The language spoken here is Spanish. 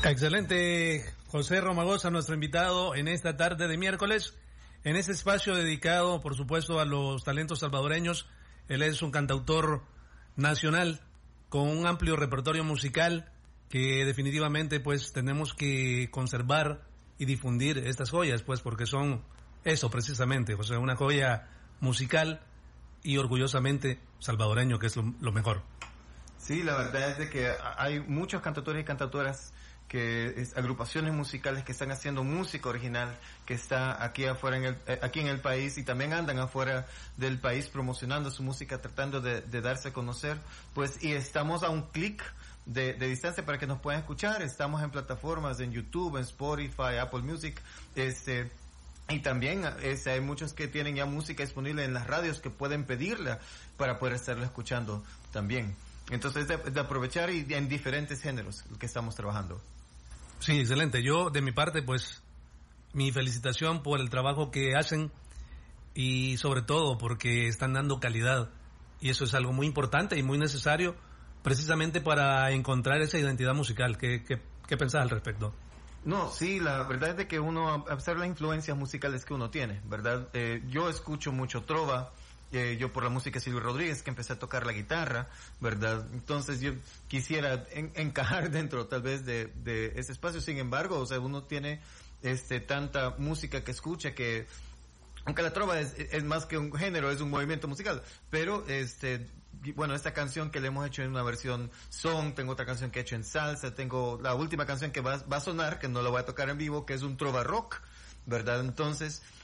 Excelente, José Romagosa, nuestro invitado en esta tarde de miércoles, en este espacio dedicado, por supuesto, a los talentos salvadoreños. Él es un cantautor nacional con un amplio repertorio musical que definitivamente pues tenemos que conservar y difundir estas joyas, pues porque son eso precisamente, o sea, una joya musical y orgullosamente salvadoreño, que es lo mejor. Sí, la verdad es de que hay muchos cantautores y cantautoras, agrupaciones musicales que están haciendo música original, que está aquí afuera aquí en el país, y también andan afuera del país promocionando su música, tratando de darse a conocer, pues, y estamos a un clic de distancia para que nos puedan escuchar. Estamos en plataformas, en YouTube, en Spotify, Apple Music, y también hay muchos que tienen ya música disponible en las radios que pueden pedirla para poder estarla escuchando también. Entonces, de aprovechar, y en diferentes géneros que estamos trabajando. Sí, excelente. Yo, de mi parte, pues, mi felicitación por el trabajo que hacen y sobre todo porque están dando calidad. Y eso es algo muy importante y muy necesario precisamente para encontrar esa identidad musical. ¿Qué pensás al respecto? No, sí, la verdad es de que uno observa las influencias musicales que uno tiene, ¿verdad? Yo escucho mucho trova. Yo por la música de Silvio Rodríguez, que empecé a tocar la guitarra, ¿verdad? Entonces yo quisiera encajar dentro tal vez de ese espacio. Sin embargo, o sea, uno tiene tanta música que escucha que, aunque la trova es más que un género, es un movimiento musical, pero bueno, esta canción que le hemos hecho en una versión son, tengo otra canción que he hecho en salsa, tengo la última canción que va a sonar, que no la voy a tocar en vivo, que es un trova rock, ¿verdad? Entonces,